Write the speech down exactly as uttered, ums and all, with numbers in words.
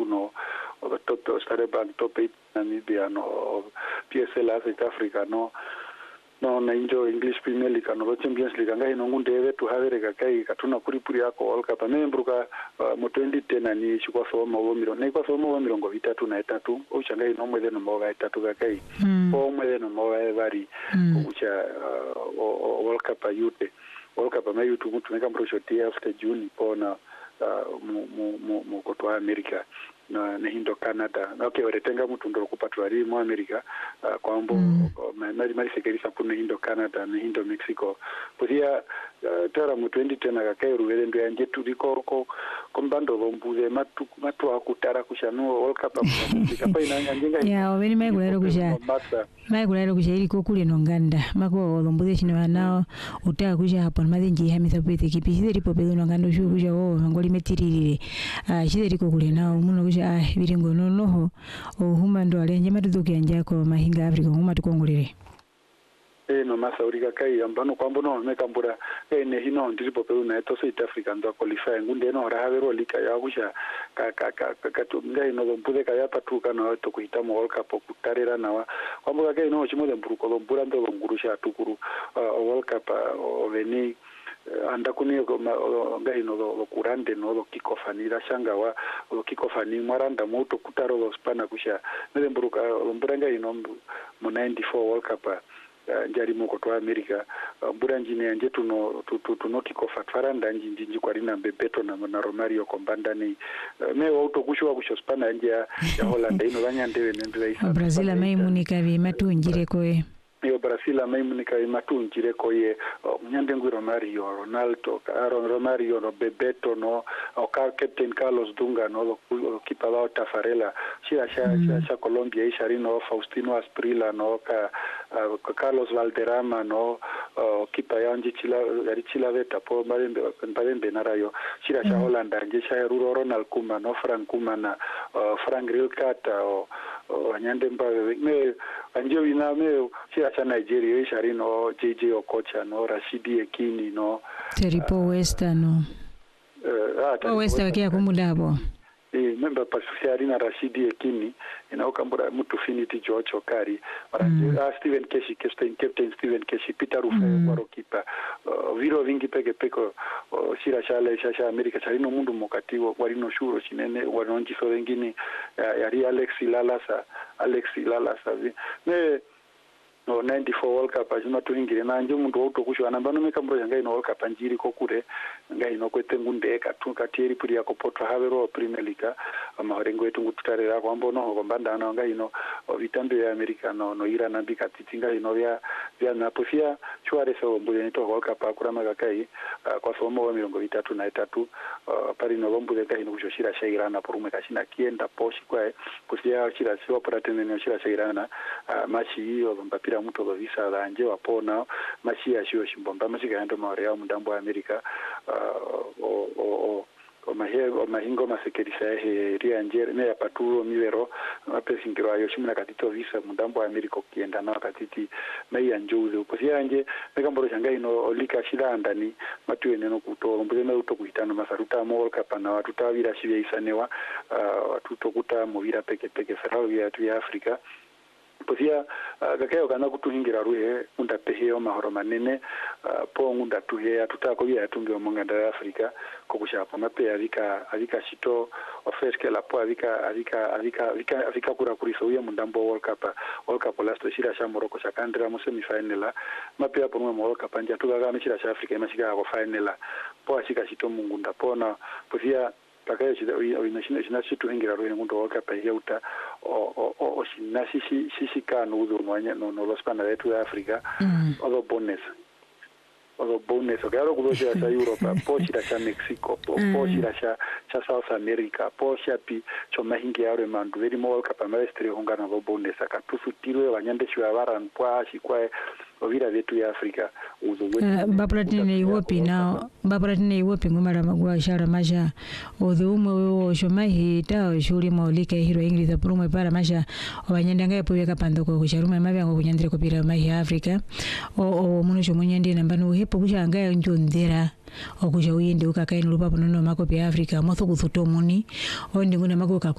no o top Standard Bank top eight Namibia no P S L South Africa no no na injo English Premier League no Champions League ngai no ngunde to have rega kai katuna kuri puri yako World Cup membruka mo twenty ten ani chikwa so mo miro nei kwa so mo miro ngo vitatu na etatu o changai no mwede no mo ga etatu ga kai o mwede no mo ga vari ucha World Cup yute World Cup ma yutu mtu meka mproshoti after June pona mu mu mu mu kotwa America na hindo Canada na okay waretenga mtu ndo kupatwa ri mu America uh, kwambo mm. mari mari sekerisa kuna hindo Canada na hindo Mexico podia uh, tara mu twenty ten akakai ruwele ndo yanje turiko kombando bombuze matu matu akutara kushanu World Cup apa ina njenga ya obeni mai kulero kusha mai kulero kusha ili kokule no nganda mako bombuze chino nao utaka kusha hapo madenji hamisa pete kipisi ripo pedo no ngando shu kusha o ngoli metiririre ah shide riko kule nao muno kusha ah biringo no noho o huma ndo alenje matuzuki anjako mahinga Afrika huma tukongolere e no masaurika kai ambano kwambo no mekambura e ne hino ndiripo pe una to South Africa ndo qualify ngunde no rahavero lika ya kusha ka ka ka ka ngai no mpude ka yapatuka no to kuita mo World Cup kutarera nawa kwambo kai no chimo mburuko lo mbura ndo ngurusha tukuru World Cup oveni anda kuni ngai no lo kurande no lo kikofanira shanga wa lo kikofani maranda moto kutaro lo spana kusha nele mburuka mbura ngai no mo ninety-four World Cup njari moko to America mbura njine anje tuno tuno kikofa faranda njinji njikwa rina bebeto na na Romario kombanda ni me auto kushwa kusho spana nje ya Holland ino banyandewe nendwe isa Brazil mai munika vi matunjire koe yo Brazil mai munika vi matunjire koe mnyande ngwi Romario Ronaldo Aaron Romario no bebeto no o captain Carlos Dunga no kipa wa Tafarella shia sha mm. sha Colombia isharino Faustino Asprilla no ka uh, Carlos Valderrama no uh, kipa yanji chila gari chila veta po malembe malembe narayo shira sha mm. Holland anje sha Ruro Ronald Koeman no Frank Koeman na uh, Frank Rijkaard o uh, anyande mbawe me anje wina me shira sha Nigeria isharino J J Okocha no Rashidi Yekini no Teripo uh, Westa no uh, ah, Westa kia kumudabo eh member pasiari na Rashidi Yekini inaokambura mtu finiti George Okari maranje mm. uh, Steven Keshi captain captain Steven Keshi Peter Rufe mm. waro kipa uh, viro vingi peke peko uh, shira shale shasha America charino mundu mokatiwo warino shuro chinene wanonji so wengine uh, yari Alex Lalasa Alex Lalasa me no ninety-four World Cup ajuma tuingire nanje mundu auto kushwa namba no mekambro yanga ino World Cup anjiri kokure ngai no kwete ngunde katunga tieri puri yako potwa havero Premier League amarengo etu ngutarera kwambo no kombanda na ngai no vitando ya America no no ira nambika titinga ino ya ya napofia chware so mbule nito World Cup akura magakai kwa somo wa mirongo vitatu na etatu pari no bombude ngai no kushoshira shairana porume kashina kienda poshi kwa kusia chira sio paratene no chira shairana machi hiyo mpira mtu wa visa la nje wapona machi ya shio shimbomba machi kaendo maorea mundambo wa America o o o mahingo mahingo masekerisa he ria nje ne ya paturo miwero mapesingiro ayo shimuna katito visa mundambo wa America kienda na katiti mai anjuze ukosia nje megamboro shanga ino olika shida ndani matu eneno kuto mbuze na utokuitana masaruta World Cup na watu tawira shibe isanewa watu tokuta movira peke peke ferao ya tu ya Afrika posia gakeo kana kutuhingira ruhe unda peheo mahoro manene po ngunda tuhe atutako bya yatungi omonganda ya Afrika kokushapa mape avika avika shito ofeske la po avika avika avika avika avika kura kuriso uye mundambo World Cup World Cup last shira sha Morocco sha kandira mo semi final mape apo mo World Cup anja tukaga mishira sha Afrika imashika ko final po ashika shito mungunda pona posia takaye chida oinashina shina shitu hingira ruhe ngundo World Cup yauta o o o shina shishi shishika no udurwanya no no lospana yetu ya Afrika odo bonus odo bonus ogaro kuloja cha Europe pochira cha Mexico pochira cha cha South America pochira pi choma hingi ya remandu veri World Cup maestri hongana go bonus akatusu tirwe wanyande shwa varan kwa shikwa ovira vetu ya Afrika uzo wetu bapulatine iwopi na bapulatine iwopi ngomara magwa shara maja odho umwe wo shomahi ta shuri molika hiro English apurumwe para maja obanyanda ngaye poyeka pandoko kusharuma mabya ngo kunyandire kopira mahi Afrika o o muno shomunyande nambano hepo kushanga njondera okuja uyende ukakaino lupapo nono makopi Afrika motho kuthutomuni onde nguna makoka